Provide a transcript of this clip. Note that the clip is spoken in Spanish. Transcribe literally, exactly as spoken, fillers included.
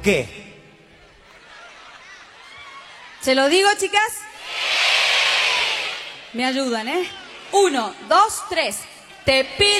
¿Qué? ¿Se lo digo, chicas? Me ayudan, ¿eh? Uno, dos, tres. Te pido...